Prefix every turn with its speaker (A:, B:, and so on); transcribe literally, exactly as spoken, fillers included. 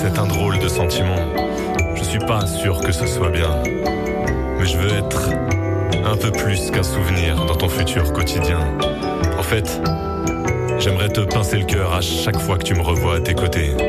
A: C'est un drôle de sentiment. Je suis pas sûr que ce soit bien. Mais je veux être un peu plus qu'un souvenir dans ton futur quotidien. En fait, j'aimerais te pincer le cœur à chaque fois que tu me revois à tes côtés.